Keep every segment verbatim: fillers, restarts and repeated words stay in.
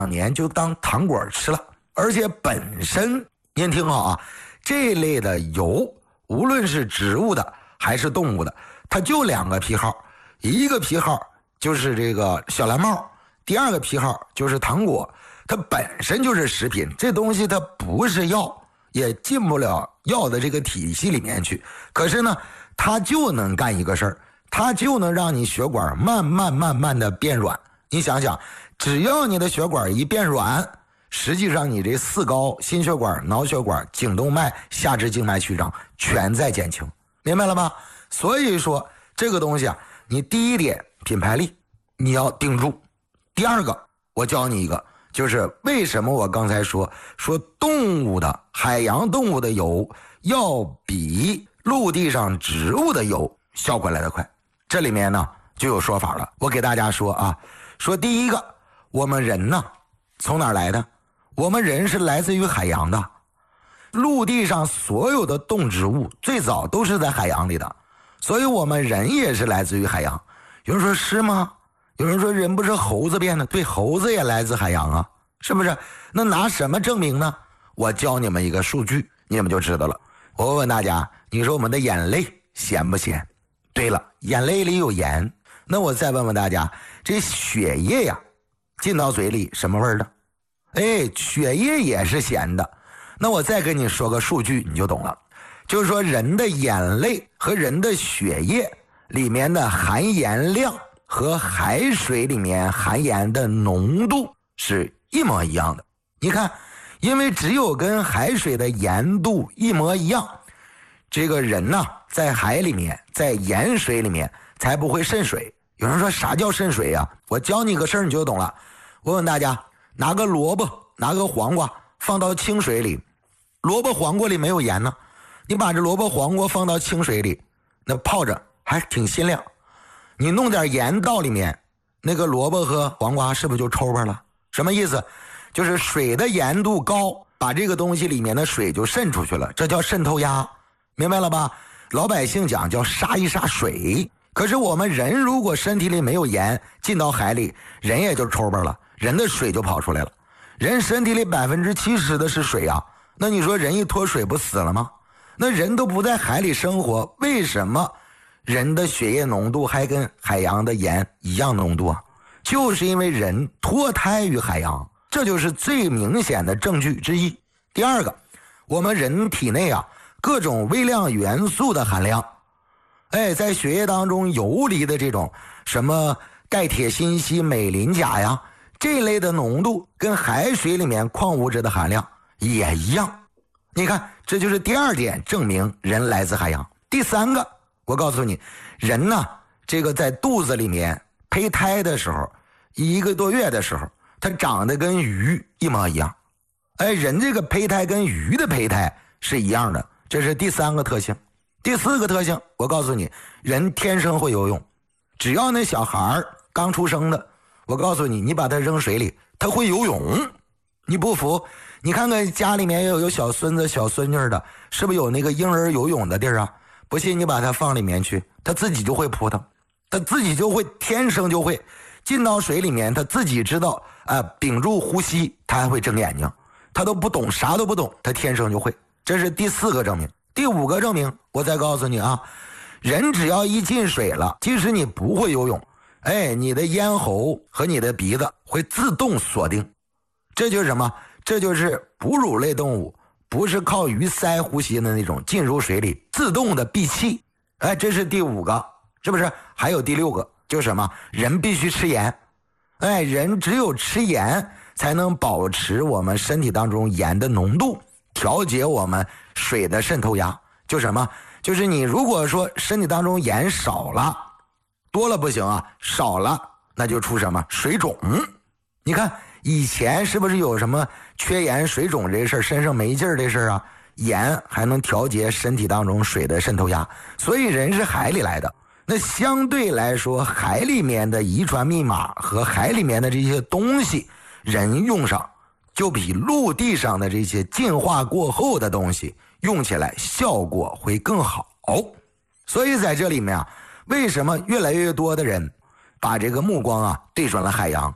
年就当糖果吃了。而且本身您听好啊，这类的油无论是植物的还是动物的，它就两个批号，一个批号就是这个小蓝帽，第二个批号就是糖果。它本身就是食品，这东西它不是药，也进不了药的这个体系里面去。可是呢，它就能干一个事儿，它就能让你血管慢慢慢慢的变软。你想想，只要你的血管一变软，实际上你这四高、心血管、脑血管、颈动脉、下肢静脉曲张全在减轻，明白了吧？所以说这个东西啊，你第一点品牌力你要定住，第二个我教你一个，就是为什么我刚才说说动物的海洋动物的油要比陆地上植物的油效果来得快。这里面呢就有说法了，我给大家说啊，说第一个，我们人呢从哪儿来的？我们人是来自于海洋的，陆地上所有的动植物最早都是在海洋里的，所以我们人也是来自于海洋。有人说是吗？有人说人不是猴子变的，对，猴子也来自海洋啊，是不是？那拿什么证明呢？我教你们一个数据，你们就知道了。我问问大家，你说我们的眼泪咸不咸？对了，眼泪里有盐。那我再问问大家，这血液呀进到嘴里什么味儿的？哎，血液也是咸的。那我再跟你说个数据你就懂了，就是说人的眼泪和人的血液里面的含盐量和海水里面含盐的浓度是一模一样的。你看，因为只有跟海水的盐度一模一样，这个人呢在海里面，在盐水里面才不会渗水。有人说啥叫渗水呀？我教你个事儿你就懂了。我问大家，拿个萝卜拿个黄瓜放到清水里，萝卜黄瓜里没有盐呢，你把这萝卜黄瓜放到清水里，那泡着还挺鲜亮，你弄点盐到里面，那个萝卜和黄瓜是不是就抽巴了？什么意思？就是水的盐度高，把这个东西里面的水就渗出去了，这叫渗透压，明白了吧？老百姓讲叫杀一杀水。可是我们人如果身体里没有盐，进到海里，人也就抽巴了，人的水就跑出来了。人身体里百分之七十的是水啊，那你说人一脱水不死了吗？那人都不在海里生活，为什么人的血液浓度还跟海洋的盐一样浓度啊？就是因为人脱胎于海洋，这就是最明显的证据之一。第二个，我们人体内啊各种微量元素的含量，哎，在血液当中游离的这种什么钙铁锌硒镁磷钾呀，这类的浓度跟海水里面矿物质的含量也一样。你看，这就是第二点证明人来自海洋。第三个，我告诉你，人呢这个在肚子里面胚胎的时候，一个多月的时候，它长得跟鱼一模一样。哎，人这个胚胎跟鱼的胚胎是一样的，这是第三个特性。第四个特性，我告诉你，人天生会游泳。只要那小孩刚出生的，我告诉你，你把他扔水里，他会游泳。你不服，你看看家里面有有小孙子小孙女的，是不是有那个婴儿游泳的地儿啊？不信你把他放里面去，他自己就会扑腾，他自己就会，天生就会进到水里面，他自己知道啊、呃，屏住呼吸，他还会睁眼睛，他都不懂，啥都不懂，他天生就会。这是第四个证明。第五个证明，我再告诉你啊，人只要一进水了，即使你不会游泳，哎，你的咽喉和你的鼻子会自动锁定。这就是什么？这就是哺乳类动物不是靠鱼鳃呼吸的那种，进入水里自动的闭气。哎，这是第五个，是不是？还有第六个，就是什么？人必须吃盐。哎，人只有吃盐才能保持我们身体当中盐的浓度，调节我们水的渗透压。就什么？就是你如果说身体当中盐少了，多了不行啊，少了那就出什么水肿。你看以前是不是有什么缺盐水肿这事儿，身上没劲儿这事儿啊？盐还能调节身体当中水的渗透压，所以人是海里来的。那相对来说，海里面的遗传密码和海里面的这些东西，人用上就比陆地上的这些进化过后的东西用起来效果会更好。所以在这里面啊，为什么越来越多的人把这个目光啊对准了海洋？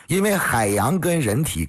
因为海洋跟人体